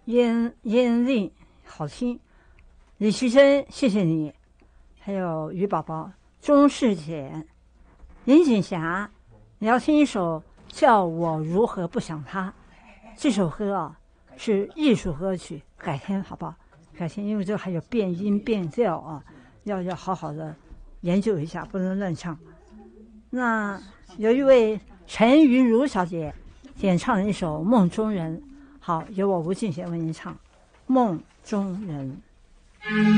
音韵好听。李奇珍，谢谢你，还有于宝宝、钟世简、林锦霞，你要听一首叫我如何不想他。这首歌啊是艺术歌曲，改天好不好？改天，因为这还有变音变调啊，要好好的研究一下，不能乱唱。那有一位陈云如小姐演唱了一首《梦中人》，好，由我吴俊贤为您唱《梦中人》。